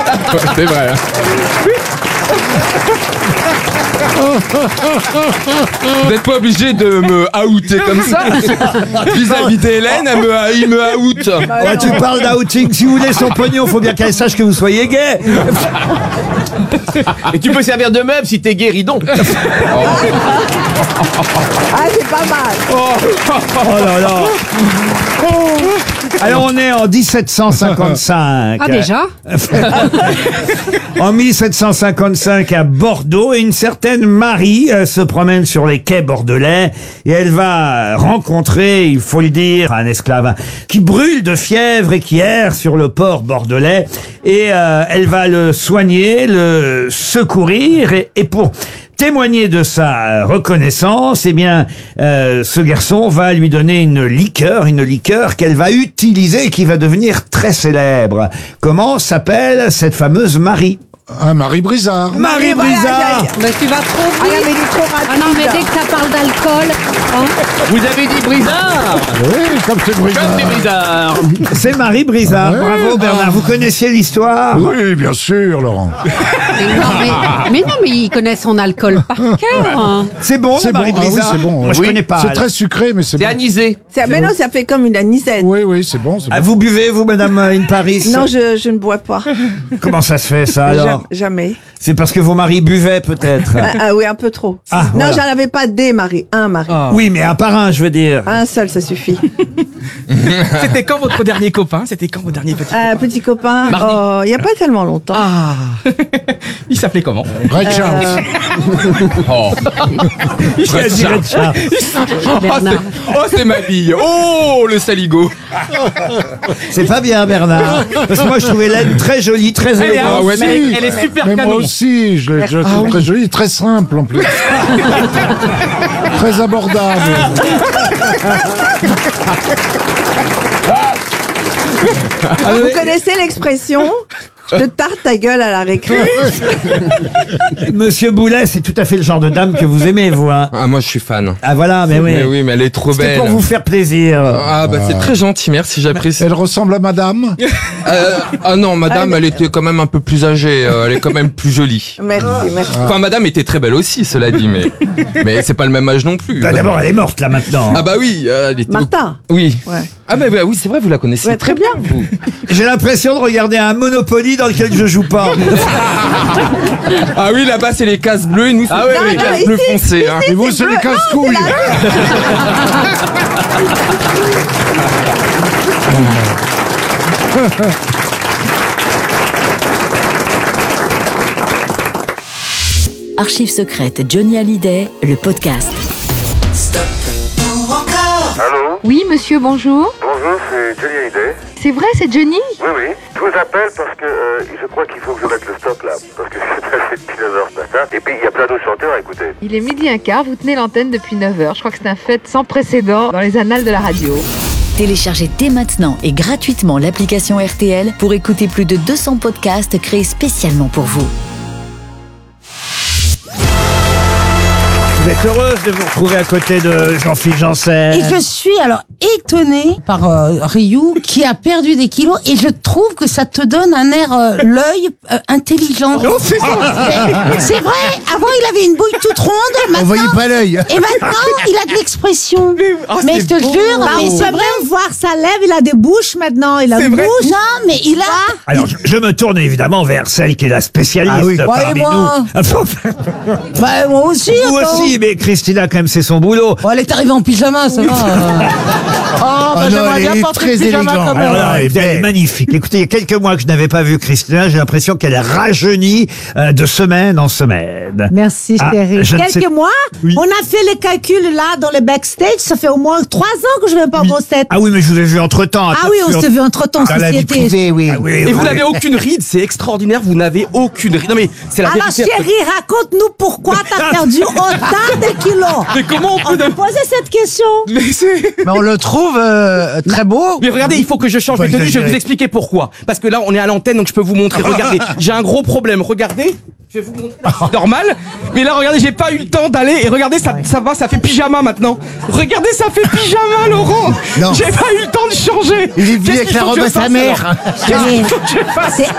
C'est vrai. Vous n'êtes pas obligé de me outer comme ça. Vis-à-vis d'Hélène, il me out. Ouais, tu parles d'outing. Si vous voulez son pognon, faut bien qu'elle sache que vous soyez gay. Et tu peux servir de meuble si t'es guéridon. Ah, c'est pas mal. Oh là là. Alors on est en 1755. Ah déjà? En 1755 à Bordeaux, et une certaine Marie se promène sur les quais bordelais et elle va rencontrer, il faut le dire, un esclave qui brûle de fièvre et qui erre sur le port bordelais, et elle va le soigner, le secourir, et pour témoigner de sa reconnaissance, eh bien, ce garçon va lui donner une liqueur qu'elle va utiliser et qui va devenir très célèbre. Comment s'appelle cette fameuse Marie? Marie Brizard. Marie Brizard. Mais tu vas trop vite. Ah, mais il est trop rapide. Ah non, mais dès que ça parle d'alcool, hein. Vous avez dit Brizard. Oui, comme c'est Brizard. Comme c'est Brizard. C'est Marie Brizard. Ouais. Bravo Bernard. Vous connaissiez l'histoire? Oui, bien sûr, Laurent. Mais non, mais il connaît son alcool par cœur. Hein. C'est bon, C'est Marie bon. Ah oui, Brizard. c'est bon. Moi, je Oui. connais pas. C'est alors. très sucré, mais c'est C'est bon. anisé. Mais non, ça fait comme une anisette. Oui, c'est bon. Ah, vous buvez, vous, Madame In Paris? Non, je ne bois pas. Comment ça se fait, ça, alors? Jamais. C'est parce que vos maris buvaient, peut-être. Ah oui, un peu trop. Ah, non, voilà. j'en avais pas des maris. Un mari. Oui, mais un par un, je veux dire. Un seul, ça suffit. C'était quand votre dernier copain? C'était quand votre dernier petit copain? Petit copain, il n'y a pas tellement longtemps. Ah. Il s'appelait comment? Red Charles. Il a dit Red Charles. C'est ma bille. Oh, le saligo. C'est pas bien, Bernard. Parce que moi, je trouvais Hélène très jolie, très Elle est, élégante. ouais, elle est super Mais moi canon. aussi, je la trouve très jolie, très simple en plus. Très abordable. Vous connaissez l'expression « je te tarte ta gueule à la récré ». Monsieur Boulet, c'est tout à fait le genre de dame que vous aimez, vous, hein. Ah, moi, je suis fan. Ah, voilà, mais oui. Mais oui, mais elle est trop C'était belle. pour vous faire plaisir. Ah, bah, c'est très gentil, merci, j'apprécie. Elle ressemble à madame. Ah non, madame, elle était quand même un peu plus âgée, elle est quand même plus jolie. Merci. Enfin, madame était très belle aussi, cela dit, mais c'est pas le même âge non plus. Bah, d'abord, elle est morte, là, maintenant. Ah bah oui, elle était... Martin. Oui. Ouais. Ah bah oui, c'est vrai, vous la connaissez Ouais, très bien. vous. J'ai l'impression de regarder un Monopoly dans lequel je joue pas. Ah oui, là-bas, c'est les cases bleues, et nous, c'est les non, cases bleues ici, foncées. Hein. Et vous, c'est les casse-couilles. Archives secrètes Johnny Hallyday, le podcast. Allô? Oui, monsieur, bonjour. Bonjour, c'est Johnny Hallyday. C'est vrai, c'est Johnny? Oui, oui. Je vous appelle parce que je crois qu'il faut que je mette le stop là. Parce que je suis passé depuis 9h ce matin. Et puis il y a plein d'autres chanteurs à écouter. Il est 12h15, vous tenez l'antenne depuis 9h. Je crois que c'est un fait sans précédent dans les annales de la radio. Téléchargez dès maintenant et gratuitement l'application RTL pour écouter plus de 200 podcasts créés spécialement pour vous. Vous êtes heureuse de vous retrouver à côté de Jean-Philippe Janssen. Et je suis alors étonnée par Ryu qui a perdu des kilos et je trouve que ça te donne un air l'œil intelligent. C'est vrai, avant il avait une bouille toute ronde, On maintenant, voyait pas l'œil. et maintenant il a de l'expression. Mais je te jure, mais on c'est peut vrai. même voir sa lèvre, il a des bouches maintenant, il a une bouche. Non, mais il a. Alors, je me tourne évidemment vers celle qui est la spécialiste Ah oui. parmi Ouais, moi. nous. Bah, moi aussi. Vous attends. aussi, mais Christina, quand même, c'est son boulot. Bon, elle est arrivée en pyjama, ça va. Oh, bah, non, j'aimerais elle bien est porter très le pyjama élégante. quand même. Alors là, elle est magnifique. Écoutez, il y a quelques mois que je n'avais pas vu Christina, j'ai l'impression qu'elle rajeunit de semaine en semaine. Merci Ah, chérie. je ne sais- Quelques mois, Oui. on a fait les calculs là dans le backstage, ça fait au moins 3 ans que je ne vais pas aux grosses têtes. Ah oui, mais je vous ai vu entre-temps. Ah oui, on s'est vu entre-temps, Dans la vie société. privée, oui. Ah oui, Et oui. vous n'avez aucune ride, c'est extraordinaire, vous n'avez aucune ride. Non mais c'est la Alors vérité. chérie, raconte-nous pourquoi t'as perdu autant de kilos. Mais comment on On peut... peut poser cette question. Mais c'est... Mais on le trouve très beau. Mais regardez, il faut que je change de tenue, je vais vous expliquer pourquoi. Parce que là, on est à l'antenne, donc je peux vous montrer. Regardez, j'ai un gros problème. Regardez, je vais vous montrer. C'est normal. Mais là, regardez, j'ai pas eu le temps d'aller. Et regardez, ça va, ça fait pyjama maintenant. Regardez, ça fait pyjama, Laurent. Non. J'ai pas eu le temps de changer. Il est venu Qu'est-ce avec qu'il la faut robe que à je sa fasse, mère. alors Qu'est-ce qu'il faut que je fasse C'est